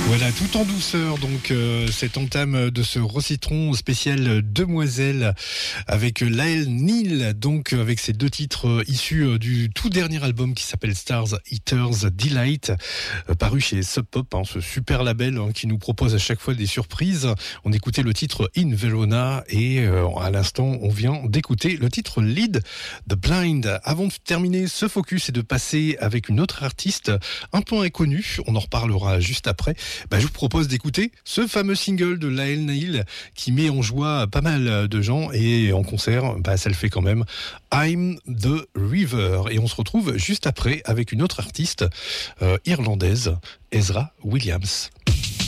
Voilà, tout en douceur, donc cette entame de ce Rocitron spécial Demoiselle avec Lael Neal, donc avec ces deux titres issus du tout dernier album qui s'appelle Stars Eaters Delight, paru chez Sub Pop, ce super label qui nous propose à chaque fois des surprises. On écoutait le titre In Verona et à l'instant on vient d'écouter le titre Lead The Blind. Avant de terminer ce focus et de passer avec une autre artiste un peu inconnue, on en reparlera juste après. Je vous propose d'écouter ce fameux single de Lael Neal qui met en joie pas mal de gens et en concert, ça le fait quand même. I'm the River. Et on se retrouve juste après avec une autre artiste irlandaise, Ezra Williams.